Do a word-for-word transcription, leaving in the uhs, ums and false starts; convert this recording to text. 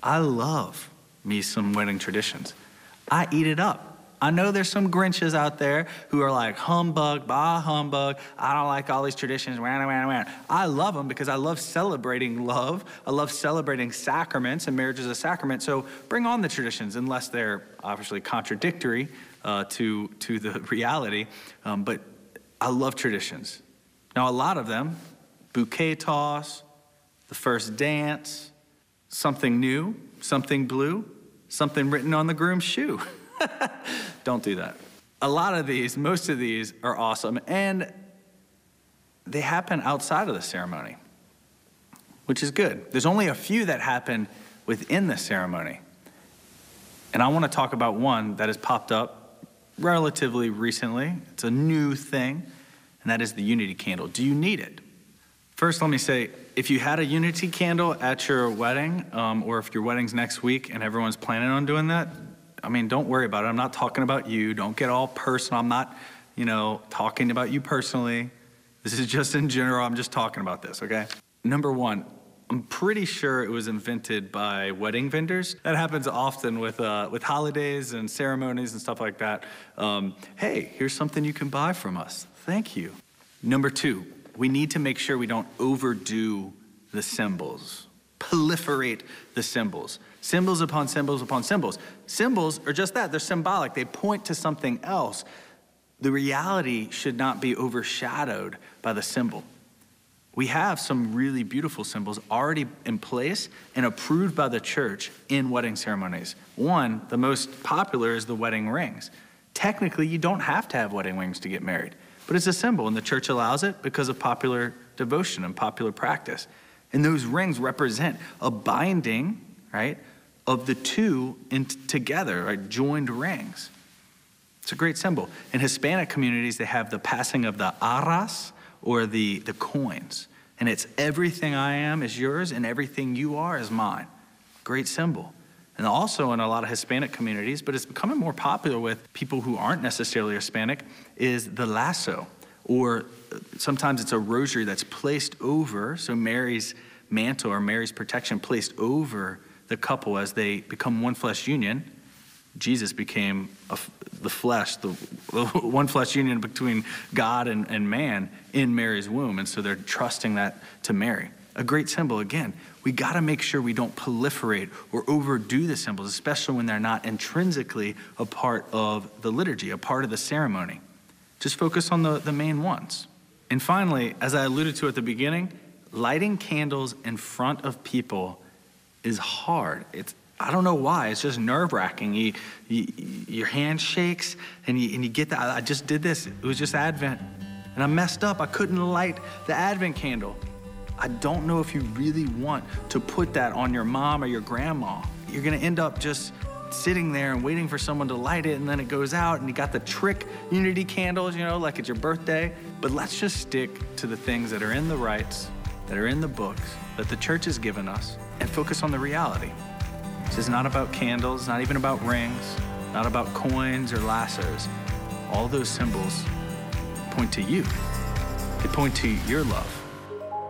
I love me some wedding traditions. I eat it up. I know there's some Grinches out there who are like, humbug, bah humbug, I don't like all these traditions, wah, wah, wah. I love them because I love celebrating love. I love celebrating sacraments, and marriage is a sacrament, so bring on the traditions, unless they're obviously contradictory uh, to, to the reality, um, but I love traditions. Now, a lot of them, bouquet toss, the first dance, something new, something blue, something written on the groom's shoe. Don't do that. A lot of these, most of these are awesome, and they happen outside of the ceremony, which is good. There's only a few that happen within the ceremony. And I want to talk about one that has popped up relatively recently. It's a new thing, and that is the unity candle. Do you need it? First, let me say, if you had a unity candle at your wedding, um, or if your wedding's next week and everyone's planning on doing that, I mean, don't worry about it. I'm not talking about you. Don't get all personal. I'm not, you know, talking about you personally. This is just in general. I'm just talking about this, okay? Number one, I'm pretty sure it was invented by wedding vendors. That happens often with uh, with holidays and ceremonies and stuff like that. Um, hey, here's something you can buy from us. Thank you. Number two, we need to make sure we don't overdo the symbols, proliferate the symbols. Symbols upon symbols upon symbols. Symbols are just that, they're symbolic. They point to something else. The reality should not be overshadowed by the symbol. We have some really beautiful symbols already in place and approved by the church in wedding ceremonies. One, the most popular is the wedding rings. Technically, you don't have to have wedding rings to get married, but it's a symbol, and the church allows it because of popular devotion and popular practice. And those rings represent a binding, right, of the two in together, right, joined rings. It's a great symbol. In Hispanic communities, they have the passing of the arras, or the, the coins. And it's everything I am is yours, and everything you are is mine. Great symbol. And also in a lot of Hispanic communities, but it's becoming more popular with people who aren't necessarily Hispanic, is the lasso, or sometimes it's a rosary that's placed over, so Mary's mantle or Mary's protection placed over the couple as they become one flesh union. Jesus became a, the flesh, the one flesh union between God and, and man in Mary's womb. And so they're trusting that to Mary. A great symbol. Again, we got to make sure we don't proliferate or overdo the symbols, especially when they're not intrinsically a part of the liturgy, a part of the ceremony. Just focus on the, the main ones. And finally, as I alluded to at the beginning, lighting candles in front of people is hard. It's, I don't know why, it's just nerve-wracking. You, you, your hand shakes and you, and you get that. I just did this, it was just Advent, and I messed up. I couldn't light the Advent candle. I don't know if you really want to put that on your mom or your grandma. You're gonna end up just sitting there and waiting for someone to light it, and then it goes out, and you got the trick unity candles, you know, like it's your birthday. But let's just stick to the things that are in the rites, that are in the books, that the church has given us, and focus on the reality. This is not about candles, not even about rings, not about coins or lassos. All those symbols point to you. They point to your love.